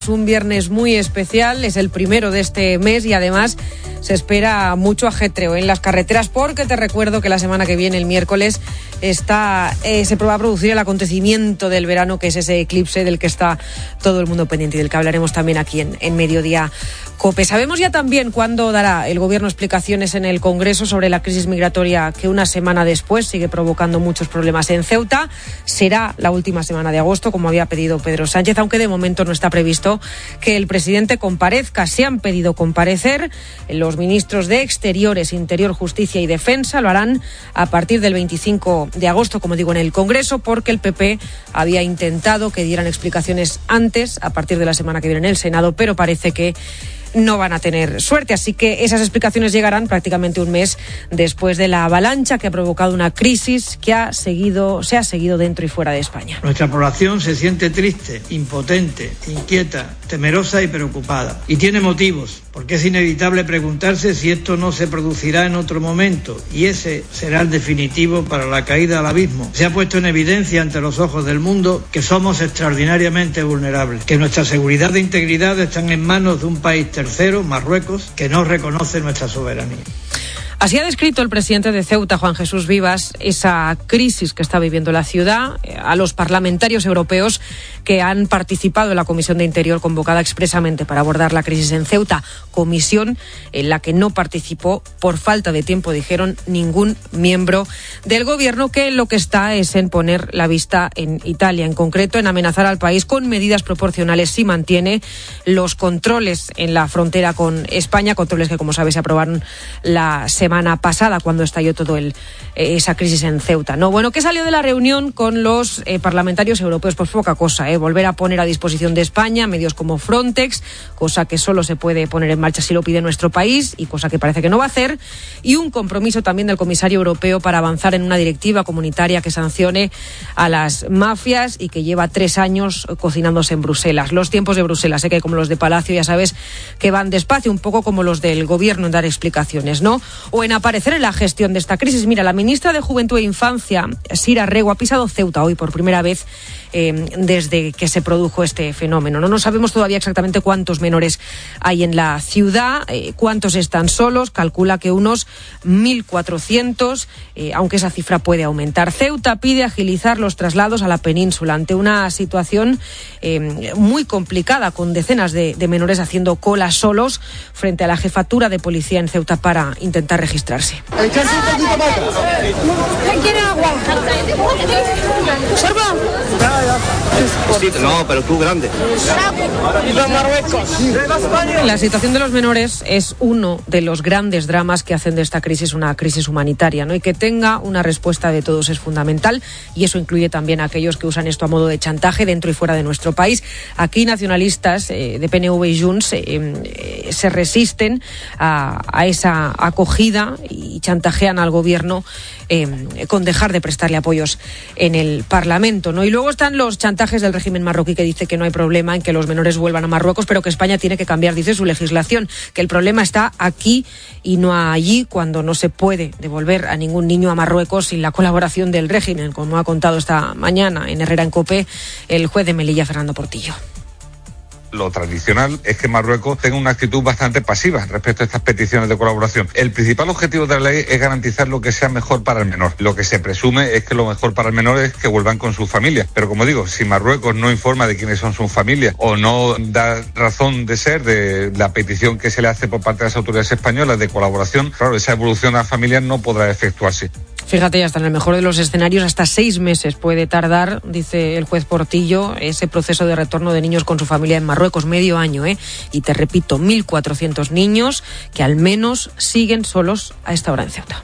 Es un viernes muy especial, es el primero de este mes y además se espera mucho ajetreo en las carreteras porque te recuerdo que la semana que viene, el miércoles, se va a producir el acontecimiento del verano, que es ese eclipse del que está todo el mundo pendiente y del que hablaremos también aquí en Mediodía COPE. Sabemos ya también cuándo dará el Gobierno explicaciones en el Congreso sobre la crisis migratoria que una semana después sigue provocando muchos problemas en Ceuta. Será la última semana de agosto, como había pedido Pedro Sánchez, aunque de momento no está previsto que el presidente comparezca. Se han pedido comparecer los ministros de Exteriores, Interior, Justicia y Defensa. Lo harán a partir del 25 de agosto, como digo, en el Congreso, porque el PP había intentado que dieran explicaciones antes, a partir de la semana que viene en el Senado, pero parece que no van a tener suerte, así que esas explicaciones llegarán prácticamente un mes después de la avalancha que ha provocado una crisis que se ha seguido dentro y fuera de España. Nuestra población se siente triste, impotente, inquieta, temerosa y preocupada. Y tiene motivos, porque es inevitable preguntarse si esto no se producirá en otro momento, y ese será el definitivo para la caída al abismo. Se ha puesto en evidencia ante los ojos del mundo que somos extraordinariamente vulnerables, que nuestra seguridad e integridad están en manos de un país tercero, Marruecos, que no reconoce nuestra soberanía. Así ha descrito el presidente de Ceuta, Juan Jesús Vivas, esa crisis que está viviendo la ciudad. A los parlamentarios europeos que han participado en la Comisión de Interior convocada expresamente para abordar la crisis en Ceuta, comisión en la que no participó por falta de tiempo, dijeron, ningún miembro del gobierno, que lo que está es en poner la vista en Italia, en concreto en amenazar al país con medidas proporcionales si mantiene los controles en la frontera con España, controles que, como sabes, se aprobaron la semana pasada cuando estalló todo esa crisis en Ceuta, ¿no? Bueno, ¿qué salió de la reunión con los parlamentarios europeos? Pues poca cosa, volver a poner a disposición de España medios como Frontex, cosa que solo se puede poner en marcha si lo pide nuestro país y cosa que parece que no va a hacer, y un compromiso también del comisario europeo para avanzar en una directiva comunitaria que sancione a las mafias y que lleva 3 años cocinándose en Bruselas. Los tiempos de Bruselas, que como los de Palacio, ya sabes que van despacio, un poco como los del gobierno en dar explicaciones, ¿no? O en aparecer en la gestión de esta crisis. Mira, la ministra de Juventud e Infancia, Sira Rego, ha pisado Ceuta hoy por primera vez desde que se produjo este fenómeno. No sabemos todavía exactamente cuántos menores hay en la ciudad, cuántos están solos. Calcula que unos 1.400, aunque esa cifra puede aumentar. Ceuta pide agilizar los traslados a la península ante una situación muy complicada, con decenas de menores haciendo cola solos frente a la jefatura de policía en Ceuta para intentar registrarse. ¿Quiere agua? ¿Sorbo? No, pero tú grande. La situación de los menores es uno de los grandes dramas que hacen de esta crisis una crisis humanitaria, ¿no? Y que tenga una respuesta de todos es fundamental, y eso incluye también a aquellos que usan esto a modo de chantaje dentro y fuera de nuestro país. Aquí nacionalistas de PNV y Junts se resisten a esa acogida y chantajean al gobierno con dejar de prestarle apoyos en el Parlamento, ¿no? Y luego están los chantajes del régimen marroquí, que dice que no hay problema en que los menores vuelvan a Marruecos, pero que España tiene que cambiar, dice, su legislación, que el problema está aquí y no allí, cuando no se puede devolver a ningún niño a Marruecos sin la colaboración del régimen, como ha contado esta mañana en Herrera en COPE el juez de Melilla, Fernando Portillo. Lo tradicional es que Marruecos tenga una actitud bastante pasiva respecto a estas peticiones de colaboración. El principal objetivo de la ley es garantizar lo que sea mejor para el menor. Lo que se presume es que lo mejor para el menor es que vuelvan con sus familias. Pero como digo, si Marruecos no informa de quiénes son sus familias o no da razón de ser de la petición que se le hace por parte de las autoridades españolas de colaboración, claro, esa evolución a las familias no podrá efectuarse. Fíjate, ya está en el mejor de los escenarios, hasta 6 meses puede tardar, dice el juez Portillo, ese proceso de retorno de niños con su familia en Marruecos, medio año, Y te repito, 1.400 niños que al menos siguen solos a esta hora en Ceuta.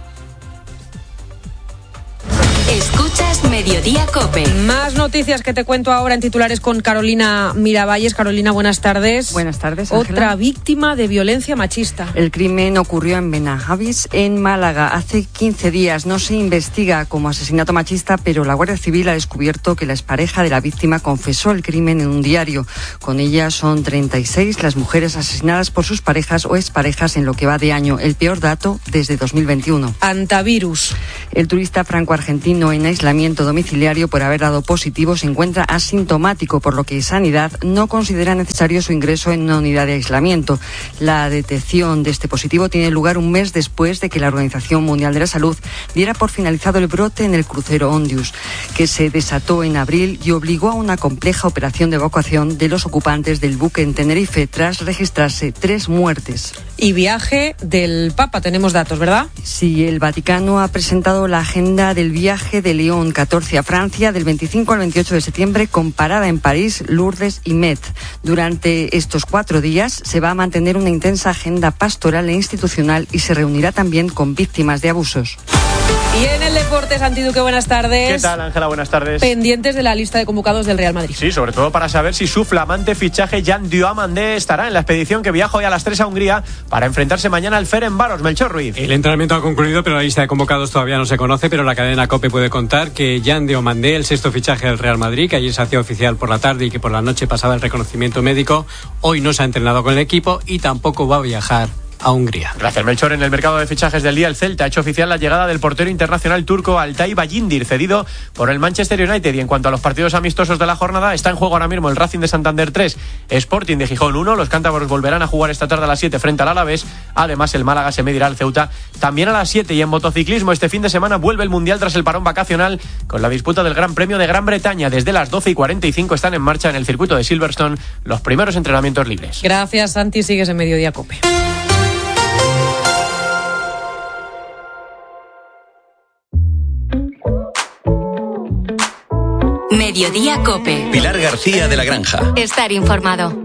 Escuchas Mediodía COPE. Más noticias que te cuento ahora en titulares con Carolina Miravalles. Carolina, buenas tardes. Buenas tardes, Ángela. Otra víctima de violencia machista. El crimen ocurrió en Benahavis, en Málaga, hace 15 días. No se investiga como asesinato machista, pero la Guardia Civil ha descubierto que la expareja de la víctima confesó el crimen en un diario. Con ella son 36 las mujeres asesinadas por sus parejas o exparejas en lo que va de año, el peor dato desde 2021. Antivirus. El turista franco-argentino en aislamiento aislamiento domiciliario por haber dado positivo se encuentra asintomático, por lo que Sanidad no considera necesario su ingreso en una unidad de aislamiento. La detección de este positivo tiene lugar un mes después de que la Organización Mundial de la Salud diera por finalizado el brote en el crucero Ondius, que se desató en abril y obligó a una compleja operación de evacuación de los ocupantes del buque en Tenerife tras registrarse 3 muertes. Y viaje del Papa, tenemos datos, ¿verdad? Sí, el Vaticano ha presentado la agenda del viaje de León XIV a Francia del 25 al 28 de septiembre con parada en París, Lourdes y Metz. Durante estos 4 días se va a mantener una intensa agenda pastoral e institucional y se reunirá también con víctimas de abusos. Y en el deporte, Santi Duque, buenas tardes. ¿Qué tal, Ángela? Buenas tardes. Pendientes de la lista de convocados del Real Madrid. Sí, sobre todo para saber si su flamante fichaje Jan Diomandé estará en la expedición que viaja hoy a las 3 a Hungría para enfrentarse mañana al Ferencváros. Melchor Ruiz. El entrenamiento ha concluido, pero la lista de convocados todavía no se conoce, pero la cadena COPE puede contar que Jan Diomandé, el 6º fichaje del Real Madrid, que ayer se hacía oficial por la tarde y que por la noche pasaba el reconocimiento médico, hoy no se ha entrenado con el equipo y tampoco va a viajar a Hungría. Gracias, Melchor. En el mercado de fichajes del día, el Celta ha hecho oficial la llegada del portero internacional turco Altay Bayindir, cedido por el Manchester United. Y en cuanto a los partidos amistosos de la jornada, está en juego ahora mismo el Racing de Santander 3, Sporting de Gijón 1. Los cántabros volverán a jugar esta tarde a las 7 frente al Alavés. Además, el Málaga se medirá al Ceuta también a las 7. Y en motociclismo, este fin de semana vuelve el Mundial tras el parón vacacional con la disputa del Gran Premio de Gran Bretaña. Desde las 12:45 están en marcha en el circuito de Silverstone los primeros entrenamientos libres. Gracias, Santi. Sigues en Mediodía COPE. Mediodía COPE. Pilar García de la Granja. Estar informado.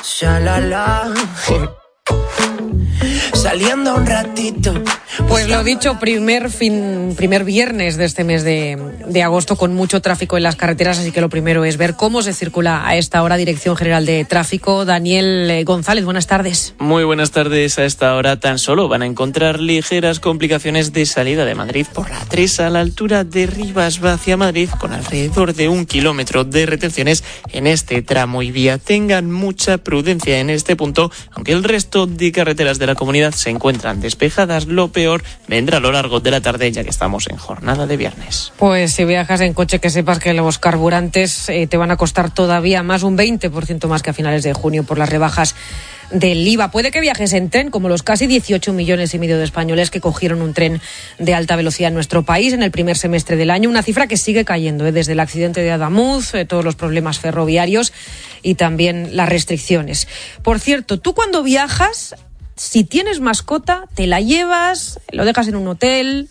Saliendo un ratito. Pues lo dicho, primer viernes de este mes de agosto con mucho tráfico en las carreteras, así que lo primero es ver cómo se circula a esta hora. Dirección General de Tráfico, Daniel González, buenas tardes. Muy buenas tardes. A esta hora tan solo van a encontrar ligeras complicaciones de salida de Madrid por la 3 a la altura de Rivas hacia Madrid, con alrededor de 1 kilómetro de retenciones en este tramo y vía. Tengan mucha prudencia en este punto, aunque el resto de carreteras de la comunidad se encuentran despejadas. Lo peor vendrá a lo largo de la tarde, ya que estamos en jornada de viernes. Pues si viajas en coche, que sepas que los carburantes te van a costar todavía más, un 20% más que a finales de junio por las rebajas del IVA. Puede que viajes en tren, como los casi 18,5 millones de españoles que cogieron un tren de alta velocidad en nuestro país en el primer semestre del año. Una cifra que sigue cayendo, desde el accidente de Adamuz, todos los problemas ferroviarios y también las restricciones. Por cierto, tú cuando viajas, si tienes mascota, te la llevas, lo dejas en un hotel,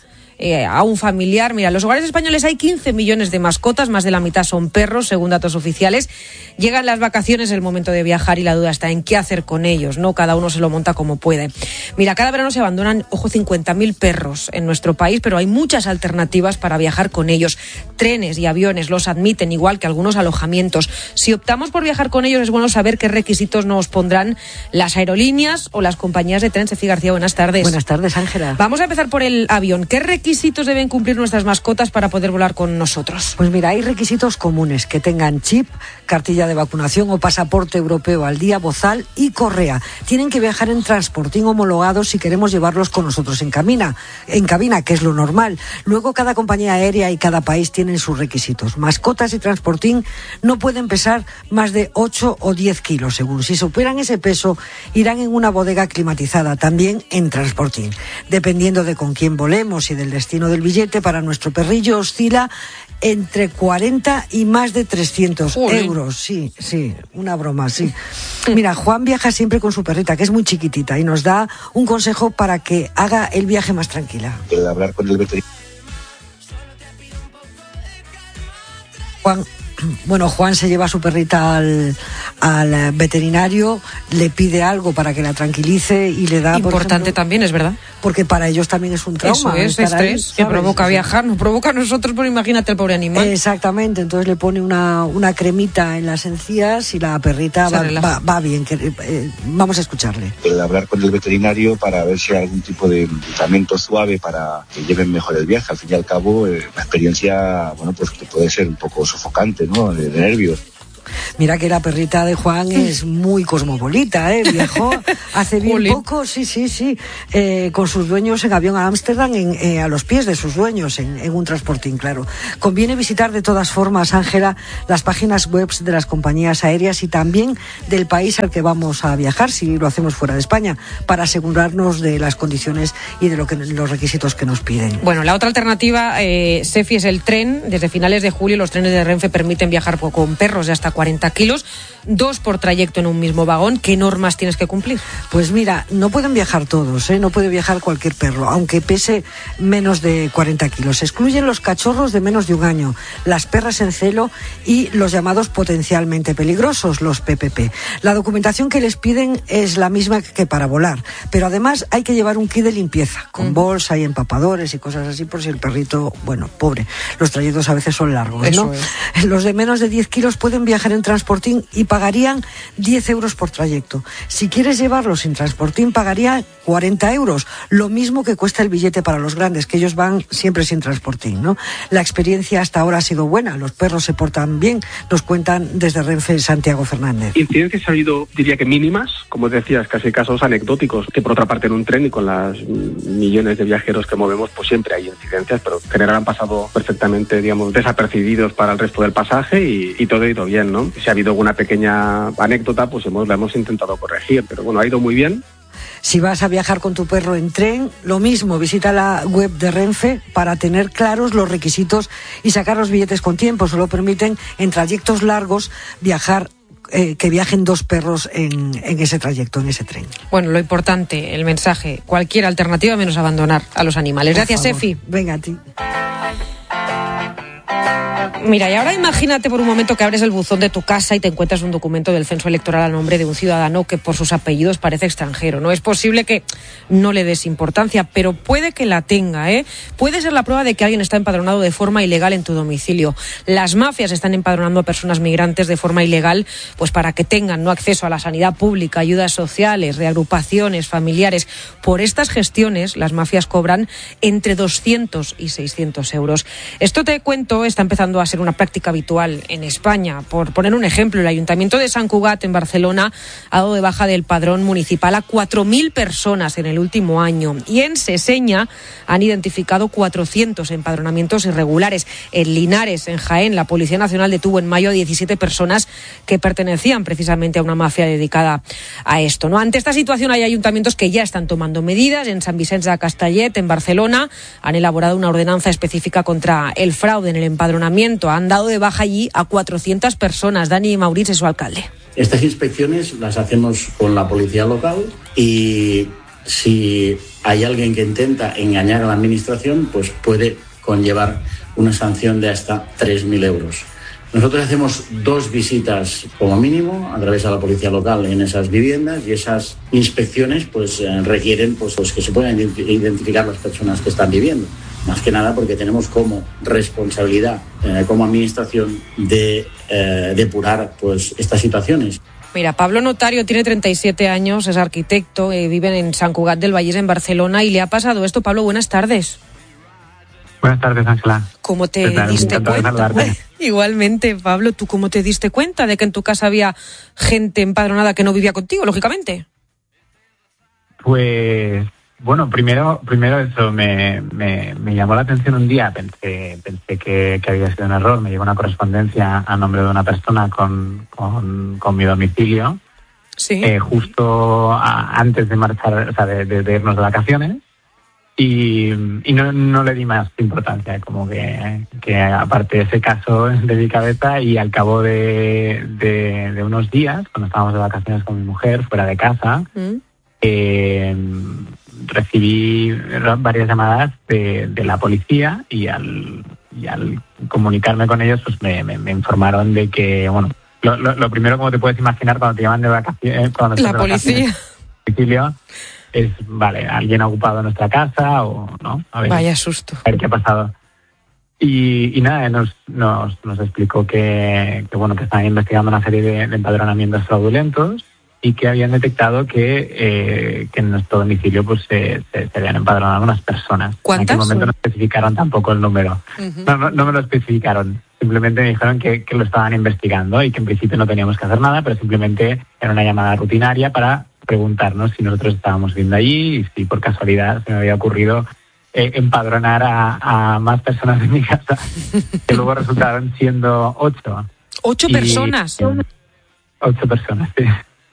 a un familiar. Mira, en los hogares españoles hay 15 millones de mascotas, más de la mitad son perros, según datos oficiales. Llegan las vacaciones, el momento de viajar y la duda está en qué hacer con ellos, ¿no? Cada uno se lo monta como puede. Mira, cada verano se abandonan, 50.000 perros en nuestro país, pero hay muchas alternativas para viajar con ellos. Trenes y aviones los admiten, igual que algunos alojamientos. Si optamos por viajar con ellos, es bueno saber qué requisitos nos pondrán las aerolíneas o las compañías de tren. Ceci García, buenas tardes. Buenas tardes, Ángela. Vamos a empezar por el avión. ¿Qué requisitos deben cumplir nuestras mascotas para poder volar con nosotros? Pues mira, hay requisitos comunes: que tengan chip, cartilla de vacunación o pasaporte europeo al día, bozal y correa. Tienen que viajar en transportín homologado si queremos llevarlos con nosotros en cabina, que es lo normal. Luego, cada compañía aérea y cada país tienen sus requisitos. Mascotas y transportín no pueden pesar más de 8 o 10 kilos, según. Si superan ese peso, irán en una bodega climatizada, también en transportín. Dependiendo de con quién volemos y del destino del billete, para nuestro perrillo oscila entre 40 y más de 300 euros. Sí, una broma, sí. Mira, Juan viaja siempre con su perrita, que es muy chiquitita, y nos da un consejo para que haga el viaje más tranquila. Hablar con el veterinario. Juan se lleva a su perrita al veterinario, le pide algo para que la tranquilice y le da... Importante también, es verdad. Porque para ellos también es un trauma. Eso es estrés, que provoca viajar, nos provoca a nosotros, pero imagínate el pobre animal. Exactamente, entonces le pone una cremita en las encías y la perrita va bien. Vamos a escucharle. Hablar con el veterinario para ver si hay algún tipo de tratamiento suave para que lleven mejor el viaje. Al fin y al cabo, la experiencia, pues que puede ser un poco sofocante, ¿no? De nervios. Mira que la perrita de Juan es muy cosmopolita, viajó hace bien poco, sí, con sus dueños en avión a Ámsterdam, a los pies de sus dueños, en un transportín, claro. Conviene visitar de todas formas, Ángela, las páginas web de las compañías aéreas y también del país al que vamos a viajar, si lo hacemos fuera de España, para asegurarnos de las condiciones y de los requisitos que nos piden. Bueno, la otra alternativa, Sefi, es el tren. Desde finales de julio los trenes de Renfe permiten viajar con perros de hasta 40 kilos, 2 por trayecto en un mismo vagón. ¿Qué normas tienes que cumplir? Pues mira, no pueden viajar todos, no puede viajar cualquier perro, aunque pese menos de 40 kilos. Se excluyen los cachorros de menos de un año, las perras en celo y los llamados potencialmente peligrosos, los PPP. La documentación que les piden es la misma que para volar, pero además hay que llevar un kit de limpieza, con bolsa y empapadores y cosas así, por si el perrito, bueno, pobre, los trayectos a veces son largos, ¿no? Los de menos de 10 kilos pueden viajar en transportín y pagarían 10 euros por trayecto. Si quieres llevarlos sin transportín, pagaría 40 euros, lo mismo que cuesta el billete para los grandes, que ellos van siempre sin transportín, ¿no? La experiencia hasta ahora ha sido buena, los perros se portan bien, nos cuentan desde Renfe Santiago Fernández. Incidencias ha habido, diría que mínimas, como decías, casi casos anecdóticos, que por otra parte en un tren y con las millones de viajeros que movemos, pues siempre hay incidencias, pero en general han pasado perfectamente, digamos, desapercibidos para el resto del pasaje y todo ha ido bien, ¿no? Si ha habido alguna pequeña anécdota, pues la hemos intentado corregir, pero bueno, ha ido muy bien. Si vas a viajar con tu perro en tren, lo mismo, visita la web de Renfe para tener claros los requisitos y sacar los billetes con tiempo. Solo permiten en trayectos largos que viajen 2 perros en ese trayecto, en ese tren. Bueno, lo importante, el mensaje, cualquier alternativa menos abandonar a los animales. Gracias, Sefi. Venga, a ti. Mira, y ahora imagínate por un momento que abres el buzón de tu casa y te encuentras un documento del censo electoral a nombre de un ciudadano que por sus apellidos parece extranjero. No es posible que no le des importancia, pero puede que la tenga, Puede ser la prueba de que alguien está empadronado de forma ilegal en tu domicilio. Las mafias están empadronando a personas migrantes de forma ilegal, pues para que tengan acceso a la sanidad pública, ayudas sociales, reagrupaciones familiares. Por estas gestiones, las mafias cobran entre 200 y 600 euros. Esto te cuento, está empezando a ser una práctica habitual en España. Por poner un ejemplo, el Ayuntamiento de Sant Cugat, en Barcelona, ha dado de baja del padrón municipal a 4.000 personas en el último año. Y en Seseña han identificado 400 empadronamientos irregulares. En Linares, en Jaén, la Policía Nacional detuvo en mayo a 17 personas que pertenecían precisamente a una mafia dedicada a esto, ¿no? Ante esta situación hay ayuntamientos que ya están tomando medidas. En Sant Vicenç de Castellet, en Barcelona, han elaborado una ordenanza específica contra el fraude en el empadronamiento. Han dado de baja allí a 400 personas. Dani Mauriz es su alcalde. Estas inspecciones las hacemos con la policía local y si hay alguien que intenta engañar a la administración, pues puede conllevar una sanción de hasta 3.000 euros. Nosotros hacemos 2 visitas como mínimo a través de la policía local en esas viviendas y esas inspecciones pues requieren pues que se puedan identificar las personas que están viviendo. Más que nada porque tenemos como responsabilidad como administración de depurar pues estas situaciones. Mira, Pablo Notario tiene 37 años, es arquitecto, vive en Sant Cugat del Vallès, en Barcelona, y le ha pasado esto. Pablo, buenas tardes. Buenas tardes, Ángela. ¿Cómo te diste cuenta? Igualmente, Pablo, ¿tú cómo te diste cuenta de que en tu casa había gente empadronada que no vivía contigo, lógicamente? Pues, bueno, primero eso, me llamó la atención un día, pensé que había sido un error, me llegó una correspondencia a nombre de una persona con mi domicilio, sí. Justo antes de marchar, o sea, de irnos de vacaciones. Y no le di más importancia, como que aparte de ese caso de mi cabeza, y al cabo de unos días, cuando estábamos de vacaciones con mi mujer, fuera de casa, recibí varias llamadas de la policía y al comunicarme con ellos, pues me informaron de que, bueno, lo primero, como te puedes imaginar, cuando te llaman de vacaciones, la policía. Es, vale, alguien ha ocupado nuestra casa o no. A ver, vaya susto. A ver qué ha pasado. Y nada, nos explicó que estaban investigando una serie de empadronamientos fraudulentos y que habían detectado que en nuestro domicilio pues se habían empadronado unas personas. ¿Cuántas? En aquel momento no especificaron tampoco el número. Uh-huh. No me lo especificaron. simplemente me dijeron que lo estaban investigando y que en principio no teníamos que hacer nada, pero simplemente era una llamada rutinaria para preguntarnos si nosotros estábamos viendo allí y si por casualidad se me había ocurrido empadronar a más personas en mi casa, que luego resultaron siendo 8. ¿8 personas? 8 personas, sí.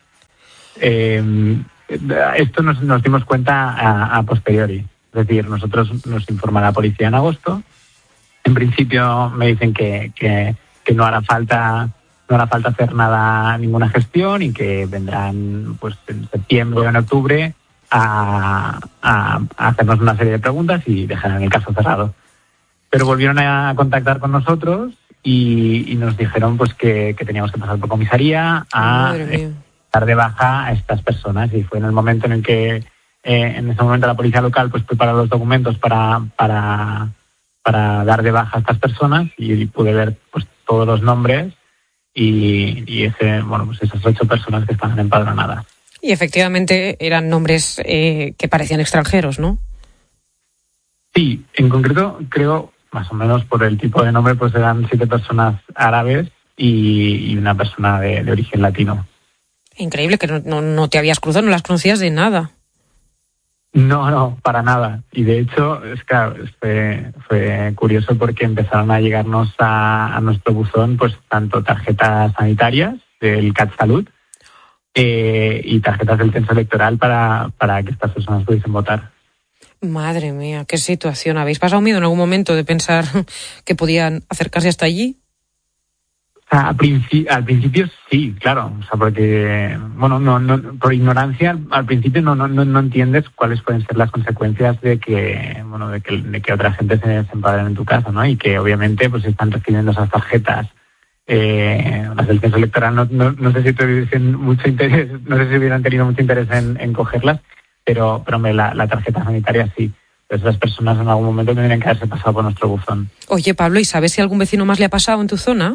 Esto nos dimos cuenta a posteriori. Es decir, nosotros nos informa la policía en agosto. En principio me dicen que no hará falta hacer ninguna gestión y que vendrán pues en septiembre o en octubre a hacernos una serie de preguntas y dejarán el caso cerrado. Pero volvieron a contactar con nosotros y nos dijeron pues que teníamos que pasar por comisaría a dar de baja a estas personas, y fue en el momento en el que en ese momento la policía local pues prepara los documentos para dar de baja a estas personas, y pude ver pues todos los nombres y esas 8 personas que estaban empadronadas. Y efectivamente eran nombres que parecían extranjeros, ¿no? Sí, en concreto creo, más o menos por el tipo de nombre, pues eran 7 personas árabes y una persona de origen latino. Increíble que no te habías cruzado, no las conocías de nada. No, para nada. Y de hecho, fue curioso porque empezaron a llegarnos a nuestro buzón pues tanto tarjetas sanitarias del CatSalut y tarjetas del censo electoral para que estas personas pudiesen votar. Madre mía, qué situación. ¿Habéis pasado miedo en algún momento de pensar que podían acercarse hasta allí? O sea, al principio sí, claro, o sea, porque, no, por ignorancia, al principio no entiendes cuáles pueden ser las consecuencias de que otra gente se empadrone en tu casa, ¿no? Y que obviamente pues están recibiendo esas tarjetas, las del censo electoral, no sé si tuviesen mucho interés, no sé si hubieran tenido mucho interés en cogerlas, pero la tarjeta sanitaria sí. Pues esas personas en algún momento tendrían que haberse pasado por nuestro buzón. Oye, Pablo, ¿y sabes si algún vecino más le ha pasado en tu zona?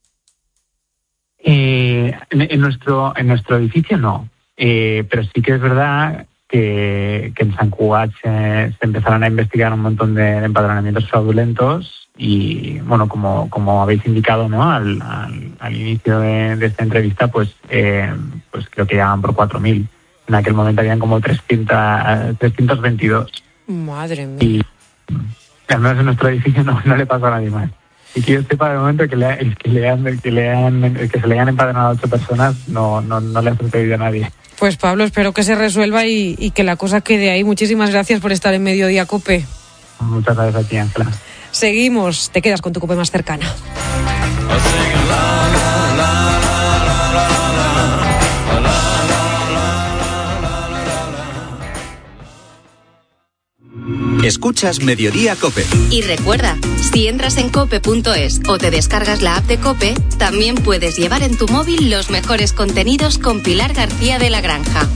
En nuestro edificio no, pero sí que es verdad que en Sant Cugat se empezaron a investigar un montón de empadronamientos fraudulentos y, como habéis indicado, ¿no? al inicio de esta entrevista, pues creo que llegaban por 4.000. En aquel momento habían como 322. Madre mía. Y al menos en nuestro edificio no le pasó a nadie más. Y que yo sepa de momento que se le hayan empadronado a 8 personas no le ha sucedido a nadie. Pues Pablo, espero que se resuelva y que la cosa quede ahí. Muchísimas gracias por estar en Mediodía Cope. Muchas gracias a ti, Ángela. Seguimos, te quedas con tu Cope más cercana. Escuchas Mediodía Cope. Y recuerda, si entras en cope.es o te descargas la app de Cope, también puedes llevar en tu móvil los mejores contenidos con Pilar García de la Granja.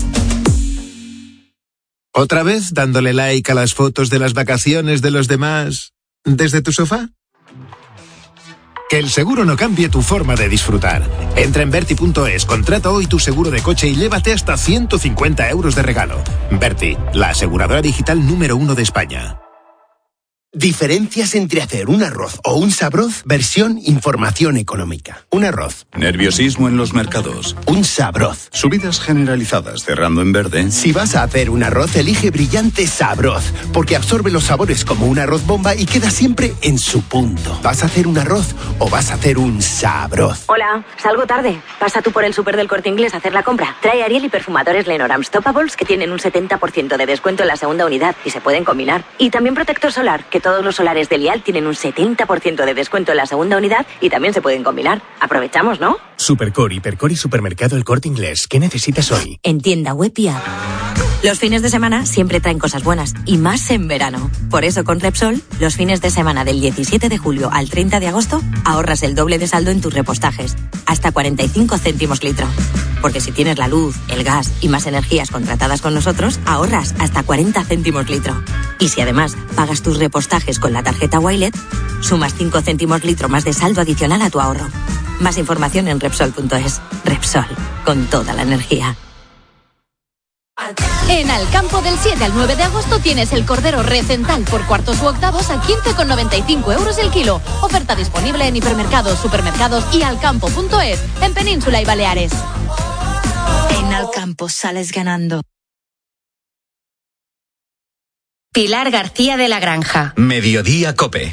¿Otra vez dándole like a las fotos de las vacaciones de los demás desde tu sofá? Que el seguro no cambie tu forma de disfrutar. Entra en Verti.es, contrata hoy tu seguro de coche y llévate hasta 150 euros de regalo. Verti, la aseguradora digital número 1 de España. Diferencias entre hacer un arroz o un sabroz, versión información económica. Un arroz. Nerviosismo en los mercados. Un sabroz. Subidas generalizadas cerrando en verde. Si vas a hacer un arroz, elige Brillante Sabroz, porque absorbe los sabores como un arroz bomba y queda siempre en su punto. ¿Vas a hacer un arroz o vas a hacer un sabroz? Hola, salgo tarde. Pasa tú por el súper del Corte Inglés a hacer la compra. Trae Ariel y perfumadores Lenormand Stoppables que tienen un 70% de descuento en la segunda unidad y se pueden combinar. Y también protector solar, que todos los solares de Lial tienen un 70% de descuento en la segunda unidad y también se pueden combinar. Aprovechamos, ¿no? Supercore, Hipercore y Supermercado El Corte Inglés. ¿Qué necesitas hoy? En tienda web y app. Los fines de semana siempre traen cosas buenas y más en verano. Por eso con Repsol, los fines de semana del 17 de julio al 30 de agosto ahorras el doble de saldo en tus repostajes, hasta 45 céntimos litro. Porque si tienes la luz, el gas y más energías contratadas con nosotros, ahorras hasta 40 céntimos litro. Y si además pagas tus repostajes con la tarjeta Wilet, sumas 5 céntimos litro más de saldo adicional a tu ahorro. Más información en Repsol.es. Repsol, con toda la energía. En Alcampo del 7 al 9 de agosto tienes el cordero recental por cuartos u octavos a 15,95 euros el kilo. Oferta disponible en hipermercados, supermercados y alcampo.es, en Península y Baleares. En Alcampo sales ganando. Pilar García de la Granja. Mediodía Cope.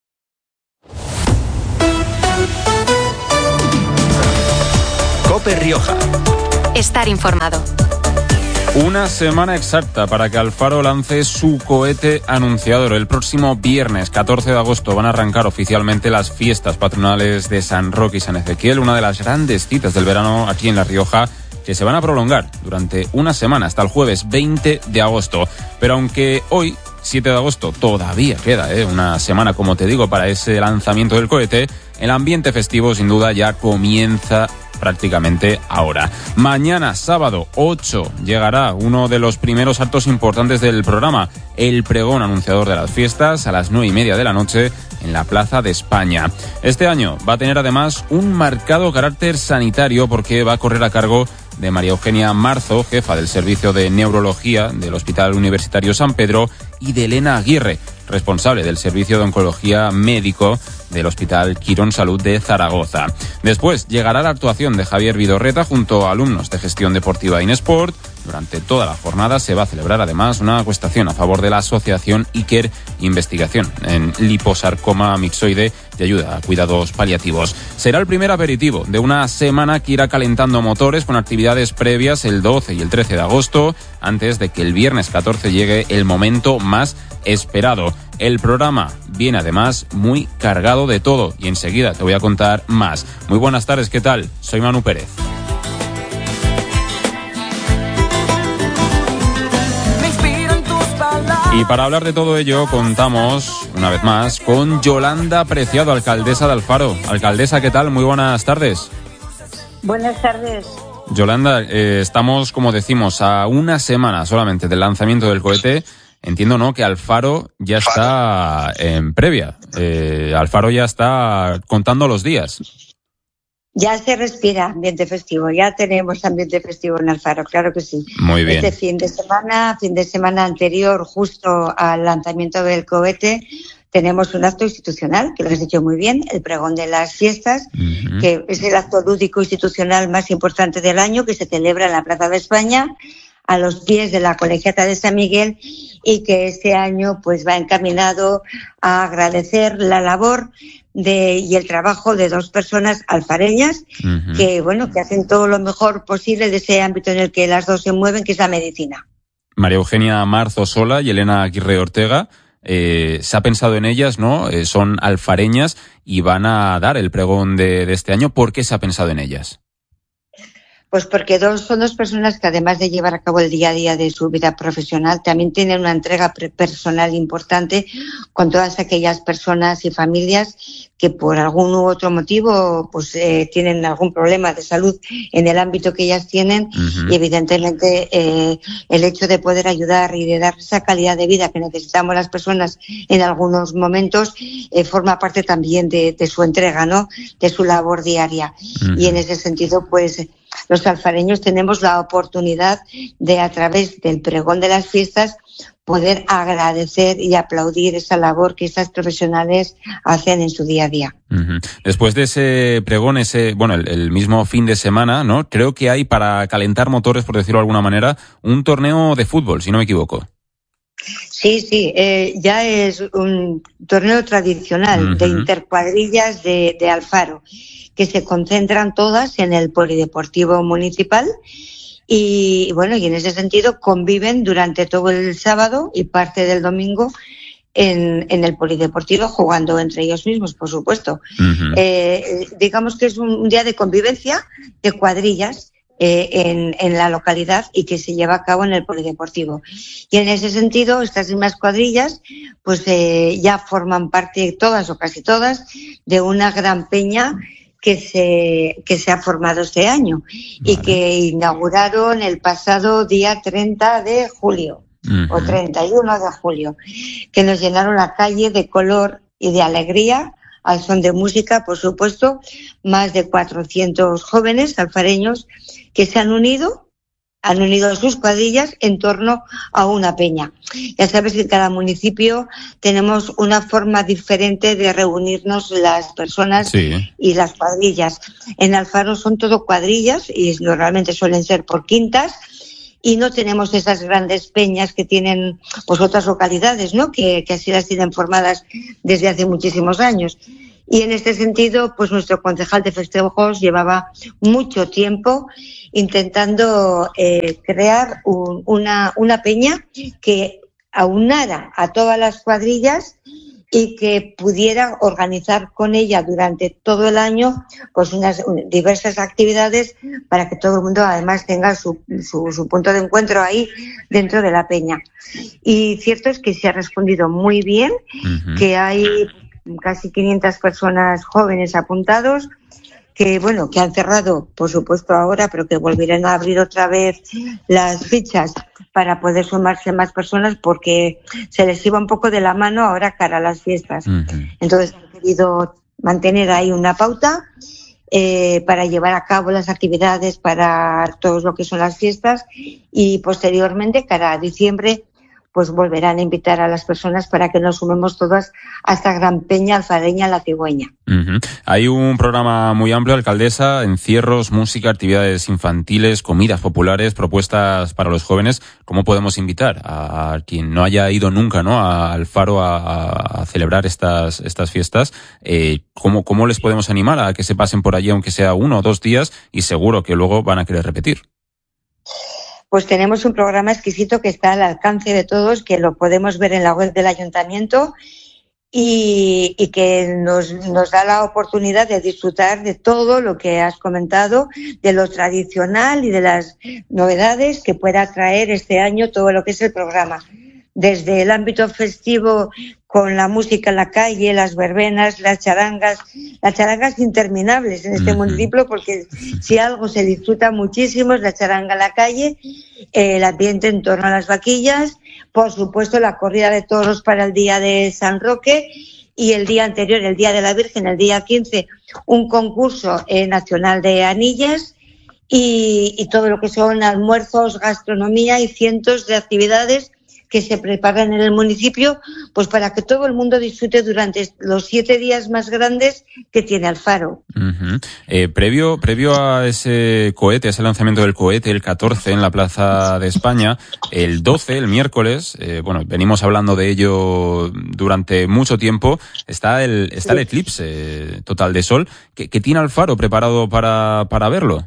Cope Rioja. Estar informado. Una semana exacta para que Alfaro lance su cohete anunciador. El próximo viernes 14 de agosto van a arrancar oficialmente las fiestas patronales de San Roque y San Ezequiel, una de las grandes citas del verano aquí en La Rioja, que se van a prolongar durante una semana hasta el jueves 20 de agosto. Pero aunque hoy, 7 de agosto, todavía queda una semana, como te digo, para ese lanzamiento del cohete, el ambiente festivo sin duda ya comienza prácticamente ahora. Mañana, sábado 8, llegará uno de los primeros actos importantes del programa, el pregón anunciador de las fiestas, a las 9:30 de la noche en la Plaza de España. Este año va a tener además un marcado carácter sanitario porque va a correr a cargo de María Eugenia Marzo, jefa del Servicio de Neurología del Hospital Universitario San Pedro, y de Elena Aguirre, responsable del Servicio de Oncología Médico del Hospital Quirón Salud de Zaragoza. Después llegará la actuación de Javier Vidorreta junto a alumnos de Gestión Deportiva Inesport. Durante toda la jornada se va a celebrar además una acuestación a favor de la Asociación Iker Investigación en liposarcoma mixoide y ayuda a cuidados paliativos. Será el primer aperitivo de una semana que irá calentando motores con actividades previas el 12 y el 13 de agosto, antes de que el viernes 14 llegue el momento más esperado. El programa viene además muy cargado de todo y enseguida te voy a contar más. Muy buenas tardes, ¿qué tal? Soy Manu Pérez. Y para hablar de todo ello contamos, una vez más, con Yolanda Preciado, alcaldesa de Alfaro. Alcaldesa, ¿qué tal? Muy buenas tardes. Buenas tardes. Yolanda, estamos, como decimos, a una semana solamente del lanzamiento del cohete. Entiendo, ¿no?, que Alfaro ya está en previa. Alfaro ya está contando los días. Ya se respira ambiente festivo, ya tenemos ambiente festivo en Alfaro, claro que sí. Muy bien. Este fin de semana anterior, justo al lanzamiento del cohete, tenemos un acto institucional, que lo has dicho muy bien, el pregón de las fiestas, que es el acto lúdico institucional más importante del año, que se celebra en la Plaza de España, a los pies de la Colegiata de San Miguel, y que este año pues va encaminado a agradecer la labor y el trabajo de dos personas alfareñas que hacen todo lo mejor posible de ese ámbito en el que las dos se mueven, que es la medicina. María Eugenia Marzo Sola y Elena Aguirre Ortega, se ha pensado en ellas, ¿no? Son alfareñas y van a dar el pregón de este año. ¿Por qué se ha pensado en ellas? Pues porque son dos personas que, además de llevar a cabo el día a día de su vida profesional, también tienen una entrega personal importante con todas aquellas personas y familias que por algún u otro motivo pues tienen algún problema de salud en el ámbito que ellas tienen, y evidentemente el hecho de poder ayudar y de dar esa calidad de vida que necesitamos las personas en algunos momentos forma parte también de su entrega, ¿no?, de su labor diaria. Y en ese sentido, pues los alfareños tenemos la oportunidad de, a través del pregón de las fiestas, poder agradecer y aplaudir esa labor que estas profesionales hacen en su día a día. Después de ese pregón, el mismo fin de semana, ¿no?, creo que hay, para calentar motores, por decirlo de alguna manera, un torneo de fútbol, si no me equivoco. Sí, ya es un torneo tradicional de intercuadrillas de Alfaro, que se concentran todas en el Polideportivo Municipal y en ese sentido conviven durante todo el sábado y parte del domingo en el Polideportivo, jugando entre ellos mismos, por supuesto. Digamos que es un día de convivencia de cuadrillas en la localidad y que se lleva a cabo en el Polideportivo. Y en ese sentido, estas mismas cuadrillas pues ya forman parte, todas o casi todas, de una gran peña que se ha formado este año y que inauguraron el pasado día 30 de julio o 31 de julio, que nos llenaron la calle de color y de alegría al son de música, por supuesto, más de 400 jóvenes alfareños que se han unido han unido sus cuadrillas en torno a una peña. Ya sabes que en cada municipio tenemos una forma diferente de reunirnos las personas y las cuadrillas. En Alfaro son todo cuadrillas y normalmente suelen ser por quintas, y no tenemos esas grandes peñas que tienen pues otras localidades, ¿no? Que así las tienen formadas desde hace muchísimos años. Y en este sentido, pues nuestro concejal de festejos llevaba mucho tiempo intentando crear una peña que aunara a todas las cuadrillas y que pudiera organizar con ella durante todo el año pues unas diversas actividades para que todo el mundo además tenga su punto de encuentro ahí dentro de la peña. Y cierto es que se ha respondido muy bien, que hay casi 500 personas jóvenes apuntados, que han cerrado, por supuesto, ahora, pero que volverán a abrir otra vez las fichas para poder sumarse más personas, porque se les iba un poco de la mano ahora cara a las fiestas. Entonces han querido mantener ahí una pauta para llevar a cabo las actividades para todo lo que son las fiestas, y posteriormente, cara a diciembre, pues volverán a invitar a las personas para que nos sumemos todas a esta gran peña alfareña La Cigüeña. Hay un programa muy amplio, alcaldesa: encierros, música, actividades infantiles, comidas populares, propuestas para los jóvenes. ¿Cómo podemos invitar a quien no haya ido nunca, ¿no?, a Alfaro a celebrar estas fiestas? ¿Cómo les podemos animar a que se pasen por allí, aunque sea 1 o 2 días, y seguro que luego van a querer repetir? Pues tenemos un programa exquisito que está al alcance de todos, que lo podemos ver en la web del ayuntamiento y que nos da la oportunidad de disfrutar de todo lo que has comentado, de lo tradicional y de las novedades que pueda traer este año todo lo que es el programa. Desde el ámbito festivo, con la música en la calle, las verbenas, las charangas interminables en este municipio, porque si algo se disfruta muchísimo es la charanga en la calle, el ambiente en torno a las vaquillas, por supuesto la corrida de toros para el día de San Roque, y el día anterior, el día de la Virgen, el día 15, un concurso nacional de anillas, y todo lo que son almuerzos, gastronomía y cientos de actividades que se preparan en el municipio, pues para que todo el mundo disfrute durante los 7 días más grandes que tiene Alfaro. Previo a ese cohete, ese lanzamiento del cohete, el 14 en la Plaza de España, el 12, el miércoles, venimos hablando de ello durante mucho tiempo, está el eclipse total de sol. ¿Qué tiene Alfaro preparado para verlo?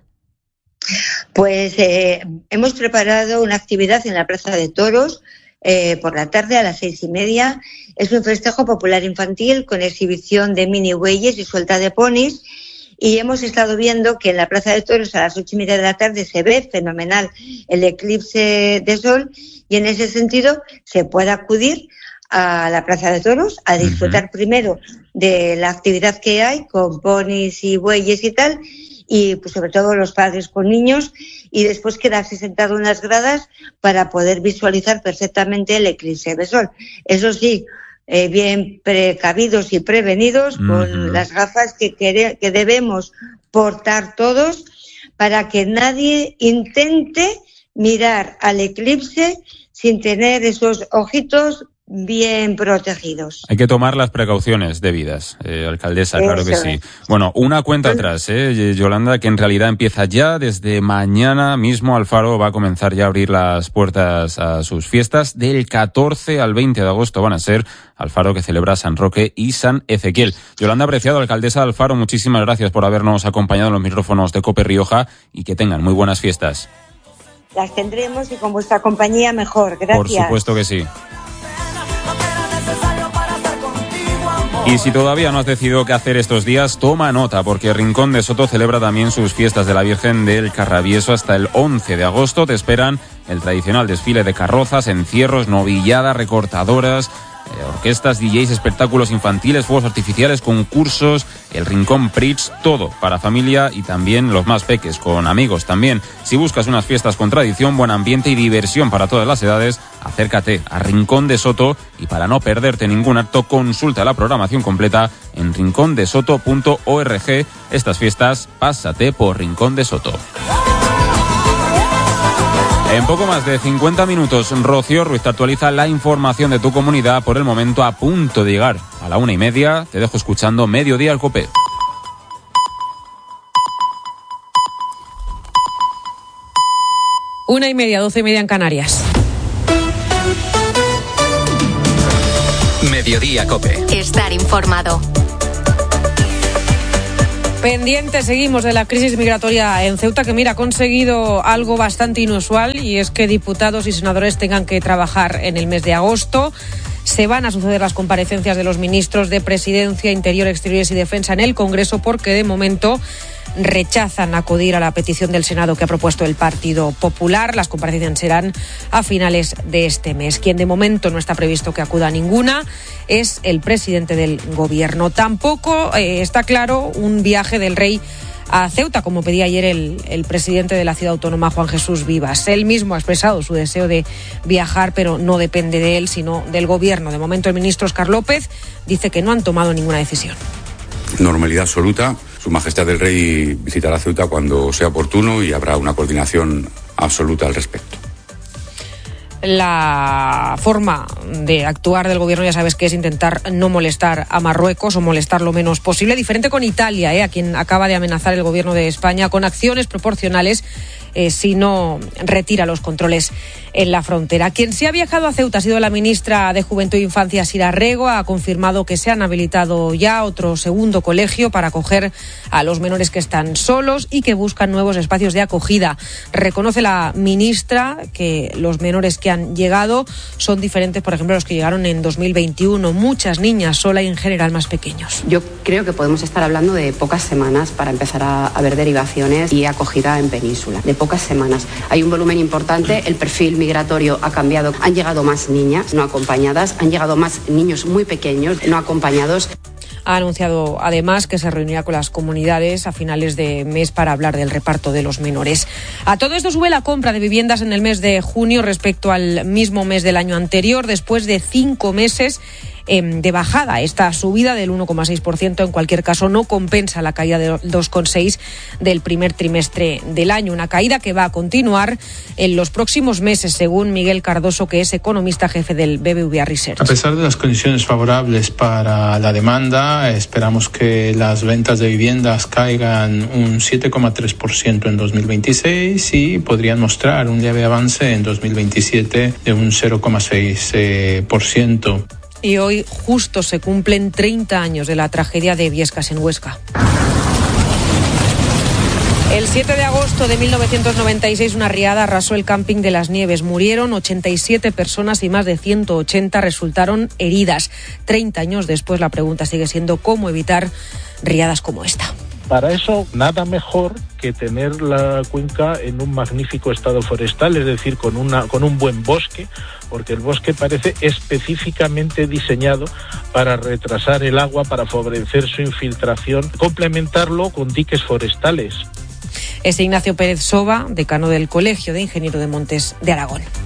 Pues hemos preparado una actividad en la Plaza de Toros, por la tarde a las 6:30. Es un festejo popular infantil con exhibición de mini bueyes y suelta de ponis, y hemos estado viendo que en la Plaza de Toros a las 8:30 de la tarde se ve fenomenal el eclipse de sol, y en ese sentido se puede acudir a la Plaza de Toros a disfrutar primero de la actividad que hay con ponis y bueyes y tal, y pues sobre todo los padres con niños, y después quedarse sentado en las gradas para poder visualizar perfectamente el eclipse de sol. Eso sí, bien precavidos y prevenidos, con las gafas que debemos portar todos, para que nadie intente mirar al eclipse sin tener esos ojitos bien protegidos. Hay que tomar las precauciones debidas, alcaldesa, claro que sí. Bueno, una cuenta atrás, Yolanda, que en realidad empieza ya desde mañana mismo. Alfaro va a comenzar ya a abrir las puertas a sus fiestas. Del 14 al 20 de agosto van a ser Alfaro, que celebra San Roque y San Ezequiel. Yolanda Preciado, alcaldesa de Alfaro, muchísimas gracias por habernos acompañado en los micrófonos de COPE Rioja, y que tengan muy buenas fiestas. Las tendremos, y con vuestra compañía mejor. Gracias. Por supuesto que sí. Y si todavía no has decidido qué hacer estos días, toma nota, porque Rincón de Soto celebra también sus fiestas de la Virgen del Carravieso hasta el 11 de agosto. Te esperan el tradicional desfile de carrozas, encierros, novilladas, recortadoras, orquestas, DJs, espectáculos infantiles, fuegos artificiales, concursos, el Rincón Prix, todo para familia y también los más peques, con amigos también. Si buscas unas fiestas con tradición, buen ambiente y diversión para todas las edades, acércate a Rincón de Soto, y para no perderte ningún acto, consulta la programación completa en rincondesoto.org. Estas fiestas, pásate por Rincón de Soto. En poco más de 50 minutos, Rocío Ruiz te actualiza la información de tu comunidad, por el momento a punto de llegar a la 1:30. Te dejo escuchando Mediodía al COPE. Una y media, 12:30 en Canarias. Mediodía COPE. Estar informado. Pendientes seguimos de la crisis migratoria en Ceuta, que mira, ha conseguido algo bastante inusual, y es que diputados y senadores tengan que trabajar en el mes de agosto. Se van a suceder las comparecencias de los ministros de Presidencia, Interior, Exteriores y Defensa en el Congreso, porque de momento rechazan acudir a la petición del Senado que ha propuesto el Partido Popular. Las comparecencias serán a finales de este mes. Quien de momento no está previsto que acuda a ninguna es el presidente del Gobierno. Tampoco está claro un viaje del rey a Ceuta, como pedía ayer el presidente de la ciudad autónoma, Juan Jesús Vivas. Él mismo ha expresado su deseo de viajar, pero no depende de él, sino del Gobierno. De momento, el ministro Óscar López dice que no han tomado ninguna decisión. Normalidad absoluta. Su Majestad el Rey visitará Ceuta cuando sea oportuno y habrá una coordinación absoluta al respecto. La forma de actuar del Gobierno, ya sabes, que es intentar no molestar a Marruecos o molestar lo menos posible. Diferente con Italia, a quien acaba de amenazar el Gobierno de España con acciones proporcionales si no retira los controles en la frontera. Quien sí ha viajado a Ceuta ha sido la ministra de Juventud e Infancia, Sira Rego. Ha confirmado que se han habilitado ya otro segundo colegio para acoger a los menores que están solos y que buscan nuevos espacios de acogida. Reconoce la ministra que los menores que han llegado son diferentes, por ejemplo, a los que llegaron en 2021. Muchas niñas sola y en general más pequeños. Yo creo que podemos estar hablando de pocas semanas para empezar a ver derivaciones y acogida en península. De pocas semanas. Hay un volumen importante, el perfil migratorio ha cambiado. Han llegado más niñas no acompañadas, han llegado más niños muy pequeños no acompañados. Ha anunciado además que se reunirá con las comunidades a finales de mes para hablar del reparto de los menores. A todo esto sube la compra de viviendas en el mes de junio respecto al mismo mes del año anterior, después de 5 meses de bajada. Esta subida del 1,6% en cualquier caso no compensa la caída del 2,6% del primer trimestre del año, una caída que va a continuar en los próximos meses, según Miguel Cardoso, que es economista jefe del BBVA Research. A pesar de las condiciones favorables para la demanda, esperamos que las ventas de viviendas caigan un 7,3% en 2026 y podrían mostrar un leve avance en 2027 de un 0,6%. Y hoy justo se cumplen 30 años de la tragedia de Biescas en Huesca. El 7 de agosto de 1996 una riada arrasó el camping de Las Nieves. Murieron 87 personas y más de 180 resultaron heridas. 30 años después la pregunta sigue siendo cómo evitar riadas como esta. Para eso, nada mejor que tener la cuenca en un magnífico estado forestal, es decir, con un buen bosque, porque el bosque parece específicamente diseñado para retrasar el agua, para favorecer su infiltración, complementarlo con diques forestales. Es Ignacio Pérez Soba, decano del Colegio de Ingenieros de Montes de Aragón.